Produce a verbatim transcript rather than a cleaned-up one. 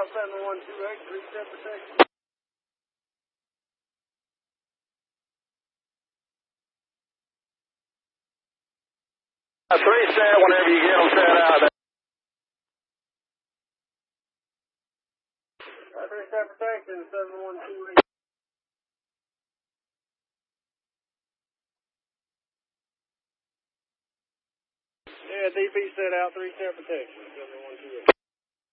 out seven one two eight, three set protection. Uh, three set whenever you get them set out there. Uh, three set protection, seven one two eight. Yeah, D P set out, three set protection, seven one two eight.